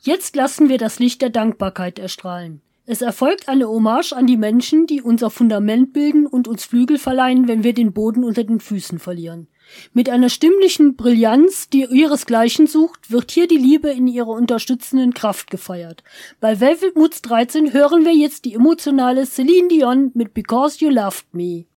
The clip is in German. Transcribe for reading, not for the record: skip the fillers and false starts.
Jetzt lassen wir das Licht der Dankbarkeit erstrahlen. Es erfolgt eine Hommage an die Menschen, die unser Fundament bilden und uns Flügel verleihen, wenn wir den Boden unter den Füßen verlieren. Mit einer stimmlichen Brillanz, die ihresgleichen sucht, wird hier die Liebe in ihrer unterstützenden Kraft gefeiert. Bei Velvet Moods 13 hören wir jetzt die emotionale Celine Dion mit Because You Loved Me.